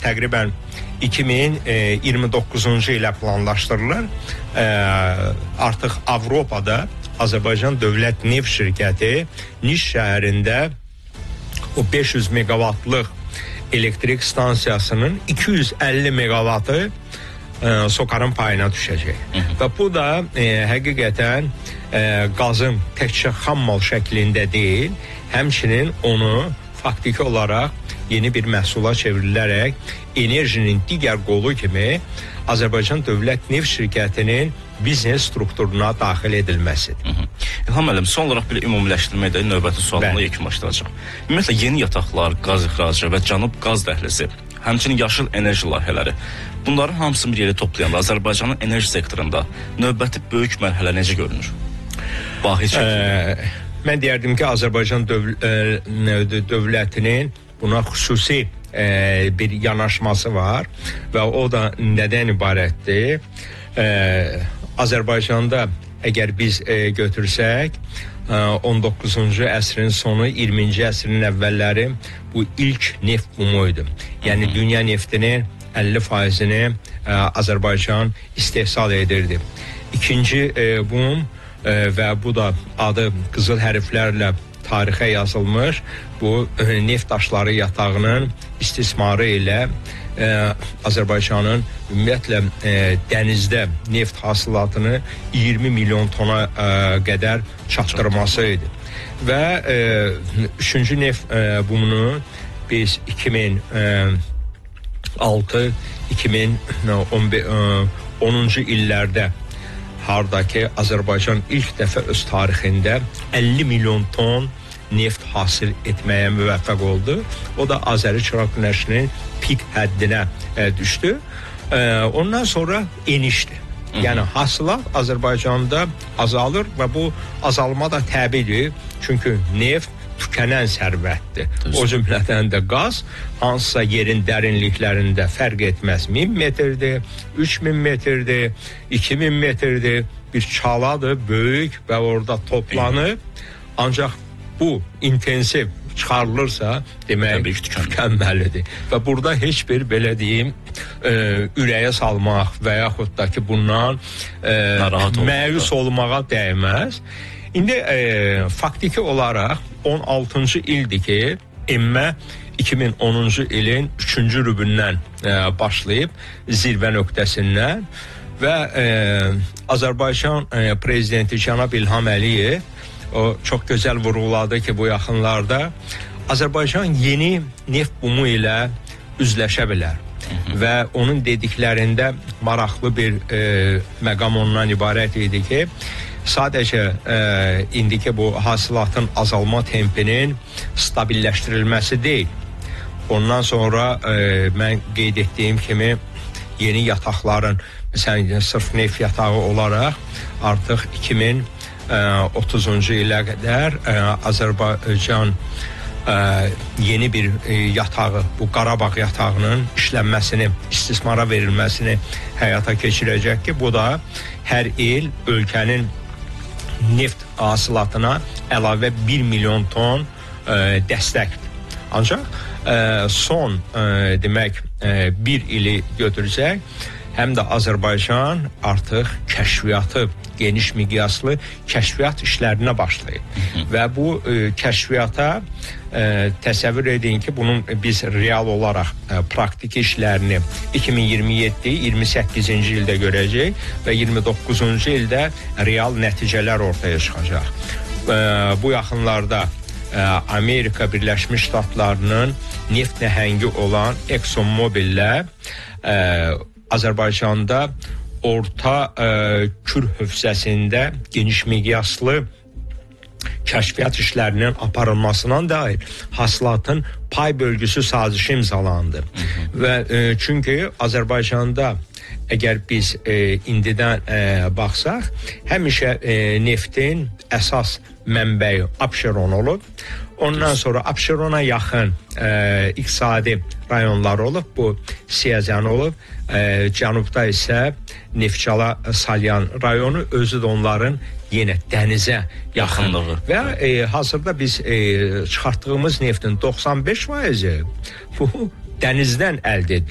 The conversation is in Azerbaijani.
təqribən 2029-cu ilə planlaşdırılır. Artıq Avropada Azərbaycan Dövlət Neft Şirkəti Niş şəhərində o 500 meqavatlıq elektrik stansiyasının 250 megavatı SOCAR-ın payına düşəcək. Və bu da həqiqətən qazın təkcə xammal şəklində deyil, həmçinin onu faktiki olaraq yeni bir məhsula çevrilərək enerjinin digər qolu kimi Azərbaycan Dövlət Neft Şirkətinin biznes strukturuna daxil edilməsidir. İlham müəllim, son olaraq bir ümumiləşdirməkdə növbəti sualına yekunlaşdıracaq. Ümumiyyətlə yeni yataqlar, qaz ixracı və Cənub qaz dəhlizi, həmçinin yaşıl enerji layihələri, bunların hamısını bir yerə toplayanda Azərbaycanın enerji sektorunda növbəti böyük mərhələ necə görünür? Mən deyərdim ki, Azərbaycan dövlətinin buna xüsusi bir yanaşması var və o da nədən ibarətdir? Azərbaycanda əgər biz götürsək 19-cu əsrin sonu, 20-ci əsrin əvvəlləri bu ilk neft bumuydu. Yəni dünya neftinin 50%-ni Azərbaycan istehsal edirdi. İkinci bum və bu da adı qızıl hərflərlə tarixə yazılmış bu neft daşları yatağının istismarı ilə Azərbaycanın ümumiyyətlə dənizdə neft hasilatını 20 milyon tona qədər çatdırması idi. Və üçüncü neft bumunu biz 2006-2010-cu illərdə hardakı Azərbaycan ilk dəfə öz tarixində 50 milyon ton neft hasil etməyə müvəffəq oldu. O da Azəri çıraq günəşinin pik həddinə düşdü. Ondan sonra enişdi. Yəni hasilat Azərbaycanda azalır və bu azalma da təbiidir. Çünki neft tükənən sərvətdir. O cümlədən də qaz hansısa yerin dərinliklərində fərq etməz. 1000 metrdir, 3000 metrdir, 2000 metrdir. Bir çaladır, böyük və orada toplanır. Ancaq bu intensiv çıxarılırsa demək tükənməlidir. Və burada heç bir belə deyim ürəyə salmaq və yaxud da ki bundan məyus olmağa dəyməz. İndi faktiki olaraq 16-cı ildir ki emmə 2010-cu ilin 3-cü rübündən başlayıb zirvə nöqtəsindən və Azərbaycan prezidenti cənab İlham Əliyev o çox gözəl vurğuladı ki bu yaxınlarda Azərbaycan yeni neft bumu ilə üzləşə bilər. Və onun dediklərində maraqlı bir məqam ondan ibarət idi ki sadəcə indiki bu hasilatın azalma tempinin stabilləşdirilməsi deyil. Ondan sonra mən qeyd etdiyim kimi yeni yataqların məsələn sırf neft yatağı olaraq artıq 2030-cu ilə qədər Azərbaycan yeni bir yatağı, bu Qarabağ yatağının işlənməsini, istismara verilməsini həyata keçirəcək ki, bu da hər il ölkənin neft hasilatına əlavə 1 milyon ton dəstəkdir. Ancaq son demək bir ili götürsək, həm də Azərbaycan artıq kəşfiyyatı, geniş miqyaslı kəşfiyyat işlərinə başlayıb. Və bu kəşfiyyata təsəvvür edin ki, bunun biz real olaraq praktik işlərini 2027-28-ci ildə görəcək və 29-cu ildə real nəticələr ortaya çıxacaq. Bu yaxınlarda Amerika Birləşmiş Ştatlarının neft nəhəngi olan ExxonMobil'lə Azərbaycanda orta Kür hövzəsində geniş miqyaslı kəşfiyyat işlərinin aparılmasına dair hasilatın pay bölgüsü sazişi imzalandı. Və çünki Azərbaycanda əgər biz indidən baxsaq, həmişə neftin əsas mənbəyi Abşeron olub. Ondan sonra Abşerona yaxın iqtisadi rayonlar olub. Bu Siyəzən olub. Cənubda isə Neftçala Salyan rayonu, özü də onların yenə dənizə yaxınlığı. Və hazırda biz çıxartdığımız neftin 95% bu dənizdən əldə edilir.